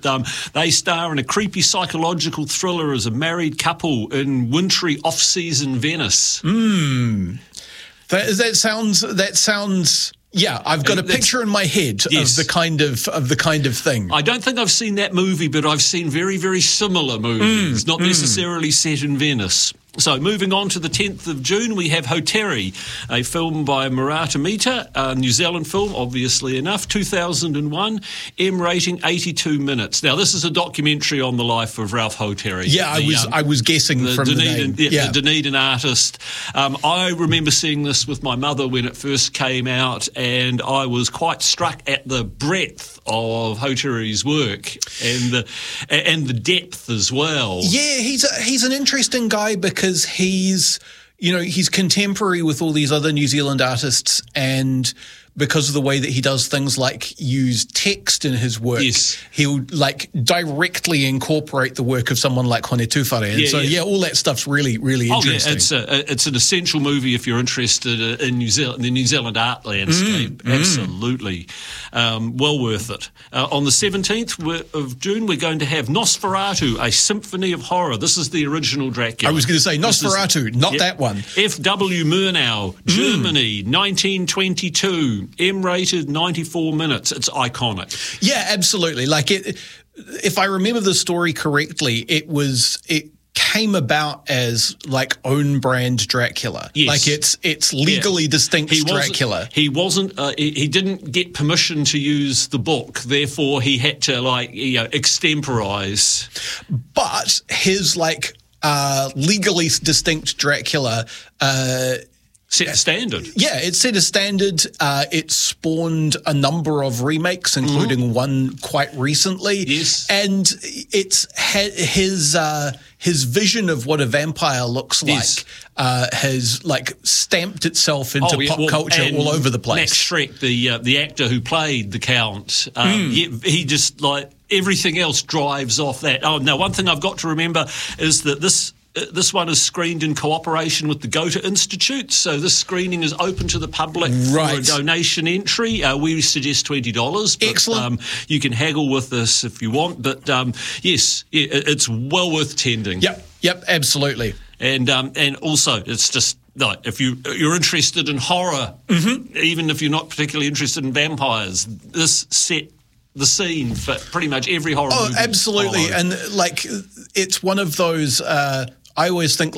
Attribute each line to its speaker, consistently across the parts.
Speaker 1: they star in a creepy psychological thriller as a married couple in wintry off-season Venice.
Speaker 2: That sounds. Yeah, I've got a picture in my head of the kind of thing.
Speaker 1: I don't think I've seen that movie, but I've seen very, very similar movies, not necessarily set in Venice. So moving on to the 10th of June, we have Hoteri, a film by Murata Mita, a New Zealand film, obviously enough, 2001, M rating 82 minutes. Now, this is a documentary on the life of Ralph Hoteri.
Speaker 2: Yeah, I was guessing from the name.
Speaker 1: The Dunedin artist. I remember seeing this with my mother when it first came out, and I was quite struck at the breadth of Hoteri's work and the depth as well.
Speaker 2: Yeah, he's an interesting guy because he's contemporary with all these other New Zealand artists, and because of the way that he does things like use text in his work, he'll like directly incorporate the work of someone like Hone Tūwhare. And all that stuff's really, really interesting.
Speaker 1: Yeah, it's an essential movie if you're interested in New Zealand, the New Zealand art landscape. Absolutely. Well worth it. On the 17th of June, we're going to have Nosferatu, a Symphony of Horror. This is the original Dracula.
Speaker 2: I was going to say Nosferatu, not that one.
Speaker 1: F.W. Murnau, Germany, 1922. M-rated, 94 minutes. It's iconic.
Speaker 2: Yeah, absolutely. Like if I remember the story correctly, it came about as like own brand Dracula.
Speaker 1: Yes.
Speaker 2: Like it's legally distinct Dracula.
Speaker 1: He he didn't get permission to use the book, therefore he had to extemporize.
Speaker 2: But his legally distinct Dracula
Speaker 1: set a standard.
Speaker 2: Yeah, it set a standard. It spawned a number of remakes, including one quite recently.
Speaker 1: Yes.
Speaker 2: And it's his vision of what a vampire looks like has stamped itself into pop culture all over the place.
Speaker 1: Max Schreck, the actor who played the Count, he just everything else drives off that. Oh, now one thing I've got to remember is that this one is screened in cooperation with the Goethe Institute, so this screening is open to the public for a donation entry. We suggest $20.
Speaker 2: Excellent.
Speaker 1: You can haggle with this if you want, but it's well worth attending.
Speaker 2: Yep, absolutely.
Speaker 1: And also, it's just if you're interested in horror, even if you're not particularly interested in vampires, this set the scene for pretty much every horror movie.
Speaker 2: Oh, absolutely. And it's one of those. I always think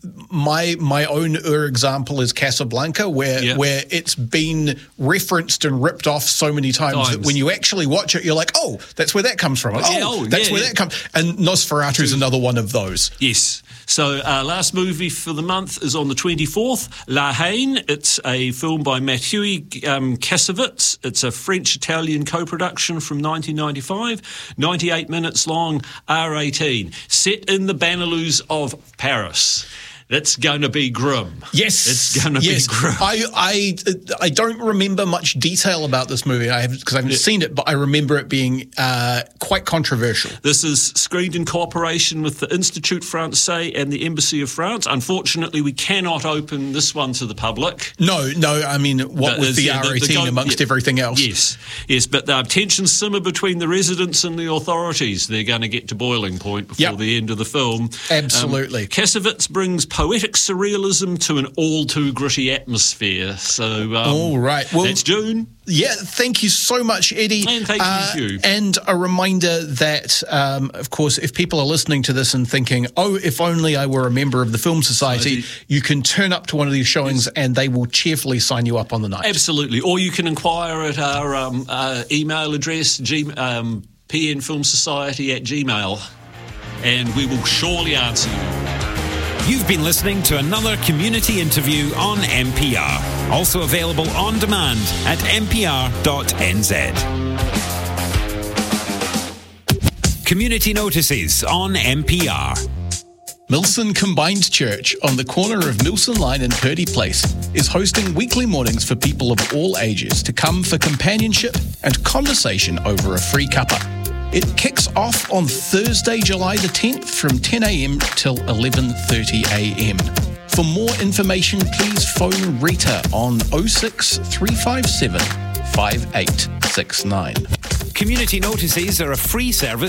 Speaker 2: my own example is Casablanca, where it's been referenced and ripped off so many times that when you actually watch it, you're like, oh, that's where that comes from. That comes. And Nosferatu is another one of those.
Speaker 1: Yes. So last movie for the month is on the 24th, La Haine. It's a film by Mathieu Kassovitz. It's a French-Italian co-production from 1995, 98 minutes long, R18, set in the Benelux of Paris. That's going to be grim.
Speaker 2: Yes.
Speaker 1: It's going to be grim.
Speaker 2: I don't remember much detail about this movie because I haven't seen it, but I remember it being quite controversial.
Speaker 1: This is screened in cooperation with the Institut Français and the Embassy of France. Unfortunately, we cannot open this one to the public.
Speaker 2: No. I mean, what with the R18 amongst everything else?
Speaker 1: Yes. But the tensions simmer between the residents and the authorities. They're going to get to boiling point before the end of the film.
Speaker 2: Absolutely.
Speaker 1: Kassovitz brings poetic surrealism to an all-too-gritty atmosphere. So,
Speaker 2: all right. Well,
Speaker 1: that's June.
Speaker 2: Yeah, thank you so much, Eddie.
Speaker 1: And thank you.
Speaker 2: And a reminder that, of course, if people are listening to this and thinking, oh, if only I were a member of the Film Society, you can turn up to one of these showings and they will cheerfully sign you up on the night.
Speaker 1: Absolutely. Or you can inquire at our email address, pnfilmsociety@gmail.com, and we will surely answer you.
Speaker 3: You've been listening to another community interview on NPR. Also available on demand at npr.nz. Community notices on NPR.
Speaker 2: Milson Combined Church on the corner of Milson Line and Purdy Place is hosting weekly mornings for people of all ages to come for companionship and conversation over a free cuppa. It kicks off on Thursday, July the 10th from 10 a.m. till 11:30 a.m. For more information, please phone Rita on 06 357 5869.
Speaker 3: Community notices are a free service